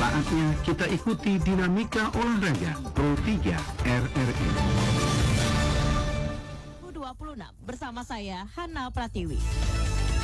Saatnya kita ikuti dinamika olahraga Pro 3 RRI. 26 bersama saya Hana Pratiwi.